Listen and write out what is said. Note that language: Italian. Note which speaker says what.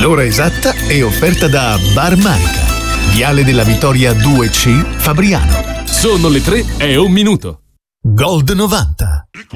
Speaker 1: L'ora esatta è offerta da Bar Marica, Viale della Vittoria 2C, Fabriano.
Speaker 2: Sono le 3:01.
Speaker 1: Gold 90.